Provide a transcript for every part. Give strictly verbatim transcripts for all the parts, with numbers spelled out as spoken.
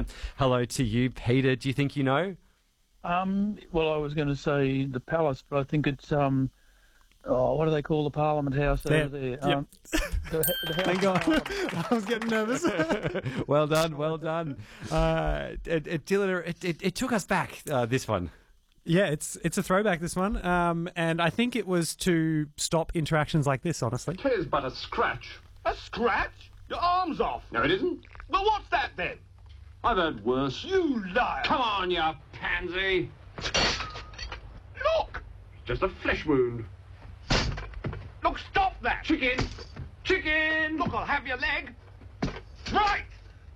Um, hello to you, Peter. Do you think you know? Um, well, I was going to say the palace, but I think it's um, oh, what do they call the Parliament House There. over there? Yep. Um, the, the House Thank of God. Parliament. I was getting nervous. Well done, well done. Uh, it, it, Dylan, it, it, it took us back, uh, this one. Yeah, it's it's a throwback, this one. Um, and I think it was to stop interactions like this, honestly. Tis but a scratch. A scratch? Your arm's off. No, it isn't. Well, what's that then? I've heard worse. You liar. Come on, you pansy. Look! Just a flesh wound. Look, stop that! Chicken! Chicken! Look, I'll have your leg. Right!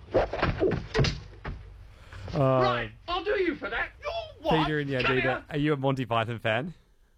Uh, Right, I'll do you for that. You what? Peter and Come Yandina, here. are you a Monty Python fan?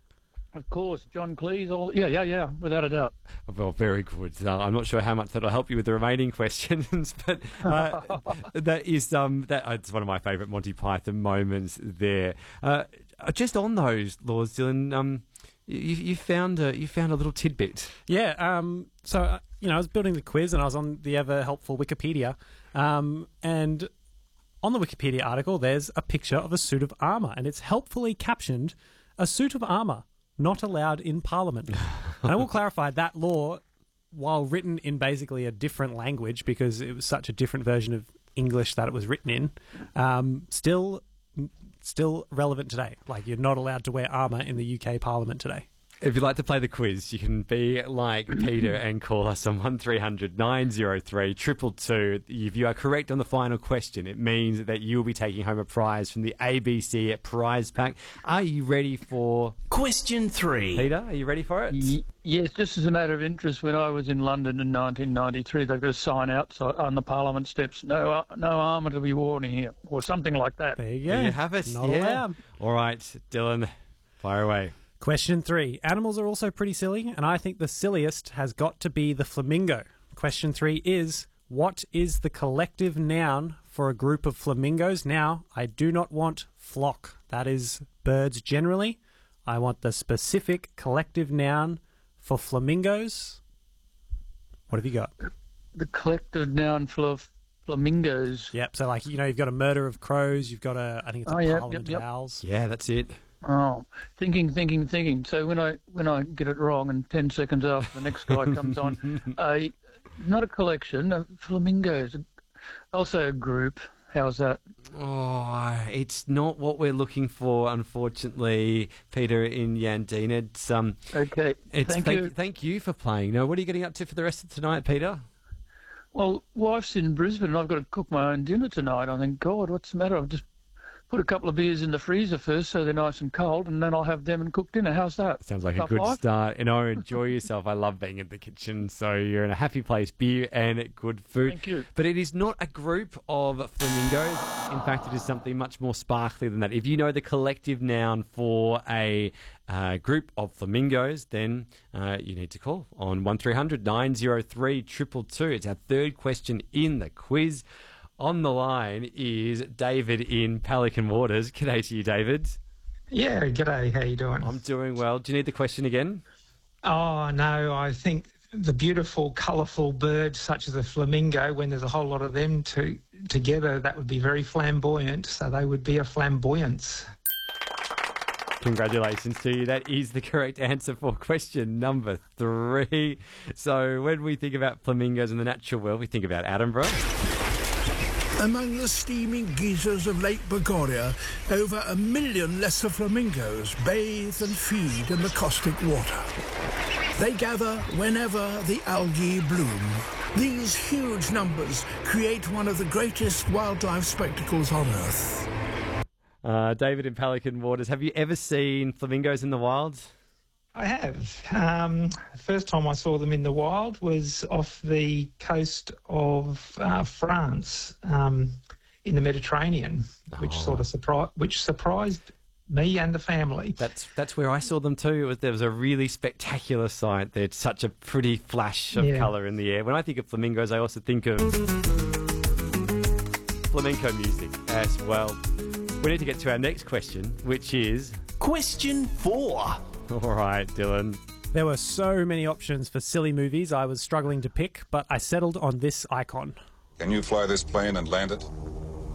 Of course, John Cleese. All yeah, yeah, yeah, without a doubt. Well, very good. Uh, I'm not sure how much that'll help you with the remaining questions, but uh, that is um, that uh, it's one of my favourite Monty Python moments there. Uh, just on those laws, Dylan, um, you, you found a, you found a little tidbit. Yeah, um, so, uh, you know, I was building the quiz and I was on the ever helpful Wikipedia. Um, and on the Wikipedia article, there's a picture of a suit of armour, and it's helpfully captioned, "A suit of armour not allowed in Parliament." And I will clarify that law, while written in basically a different language because it was such a different version of English that it was written in, um, still still relevant today. Like, you're not allowed to wear armour in the U K Parliament today. If you'd like to play the quiz, you can be like Peter and call us on one three hundred nine oh three two two two. If you are correct on the final question, it means that you'll be taking home a prize from the A B C Prize Pack. Are you ready for Question three. Peter? Are you ready for it? Y- yes, just as a matter of interest, when I was in London in nineteen ninety-three, they've got a sign outside on the Parliament steps: "No, uh, no armour to be worn here," or something like that. There you go. There you have it. Not yeah. allowed. All right, Dylan, fire away. Question three. Animals are also pretty silly, and I think the silliest has got to be the flamingo. Question three is, what is the collective noun for a group of flamingos? Now, I do not want flock. That is birds generally. I want the specific collective noun for flamingos. What have you got? The collective noun for f- flamingos. Yep, so like, you know, you've got a murder of crows, you've got a, I think it's a Oh, yep, parliament yep, of yep. owls. Yeah, that's it. Oh, thinking, thinking, thinking. So when I when I get it wrong, and ten seconds after the next guy comes on, uh, not a collection of flamingos, also a group. How's that? Oh, it's not what we're looking for, unfortunately, Peter in Yandina. It's um, Okay, it's thank, thank, you. thank you for playing. Now, what are you getting up to for the rest of tonight, Peter? Well, wife's in Brisbane, and I've got to cook my own dinner tonight. I think, God, what's the matter? I've just put a couple of beers in the freezer first so they're nice and cold, and then I'll have them and cook dinner. How's that? Sounds like Tough a good life? start. You know, enjoy yourself. I love being in the kitchen, so you're in a happy place. Beer and good food. Thank you. But it is not a group of flamingos. In fact, it is something much more sparkly than that. If you know the collective noun for a uh, group of flamingos, then uh, you need to call on one three hundred nine oh three two two two. It's our third question in the quiz. On the line is David in Pelican Waters. G'day to you, David. Yeah, g'day. How you doing? I'm doing well. Do you need the question again? Oh, no, I think the beautiful, colourful birds such as a flamingo, when there's a whole lot of them to, together, that would be very flamboyant, so they would be a flamboyance. Congratulations to you. That is the correct answer for question number three. So when we think about flamingos in the natural world, we think about Attenborough. Among the steaming geysers of Lake Bogoria, over a million lesser flamingos bathe and feed in the caustic water. They gather whenever the algae bloom. These huge numbers create one of the greatest wildlife spectacles on Earth. Uh, David in Pelican Waters, have you ever seen flamingos in the wild? I have. Um, the first time I saw them in the wild was off the coast of uh, France, um, in the Mediterranean, which Oh. sort of surprised, which surprised me and the family. That's that's where I saw them too. It was, there was a really spectacular sight. There's such a pretty flash of Yeah. colour in the air. When I think of flamingos, I also think of flamenco music as well. We need to get to our next question, which is... Question four. All right, Dylan. There were so many options for silly movies I was struggling to pick, but I settled on this icon. Can you fly this plane and land it?